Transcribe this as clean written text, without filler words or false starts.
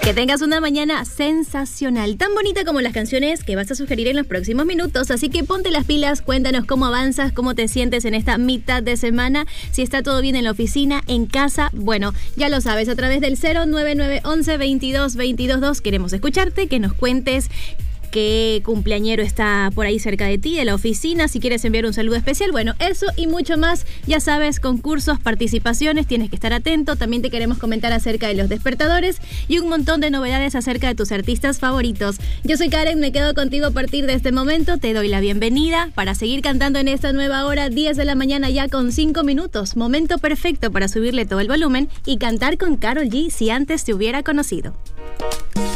Que tengas una mañana sensacional, tan bonita como las canciones que vas a sugerir en los próximos minutos. Así que ponte las pilas, cuéntanos cómo avanzas, cómo te sientes en esta mitad de semana, si está todo bien en la oficina, en casa. Bueno, ya lo sabes, a través del 09911 22 22 2 queremos escucharte, que nos cuentes qué cumpleañero está por ahí cerca de ti, de la oficina, si quieres enviar un saludo especial. Bueno, eso y mucho más, ya sabes, concursos, participaciones, tienes que estar atento. También te queremos comentar acerca de los despertadores y un montón de novedades acerca de tus artistas favoritos. Yo soy Karen, me quedo contigo a partir de este momento, te doy la bienvenida para seguir cantando en esta nueva hora, 10 de la mañana ya con 5 minutos. Momento perfecto para subirle todo el volumen y cantar con Karol G si antes te hubiera conocido.